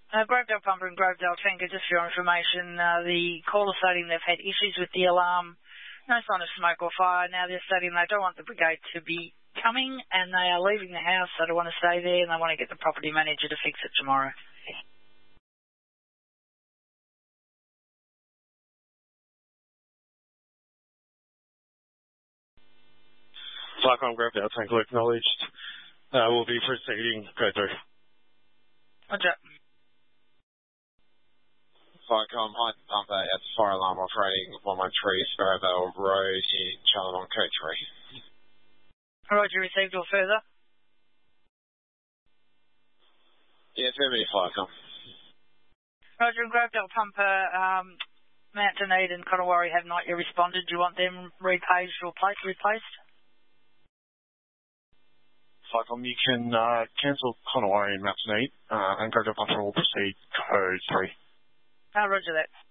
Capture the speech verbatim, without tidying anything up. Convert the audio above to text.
Uh, Grovedale Pumper and Grovedale Tanker, just for your information, uh, the caller stating they've had issues with the alarm, no sign of smoke or fire. Now they're stating they don't want the brigade to be coming and they are leaving the house. They don't want to stay there and they want to get the property manager to fix it tomorrow. Cyclone Grovedale Tanker acknowledged. Uh, we'll be proceeding. Go through. Roger. Cyclone, hi, Pumper at the fire alarm operating one one three Sparrowvale Road in Charlotte on code three. Roger, received or further? Yeah, affirmative, Cyclone. Roger, and Grovedale Pumper, um, Mount Dunedin and Conowari have not yet responded. Do you want them repaged or replaced? replaced? Cyclone, you can uh, cancel Conowari and Mount Dunedin, uh, and Grovedale Pumper will proceed code three. Uh, roger that.